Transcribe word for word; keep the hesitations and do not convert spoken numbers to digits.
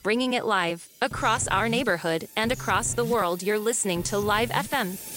bringing it live across our neighborhood and across the world. You're listening to Live F M.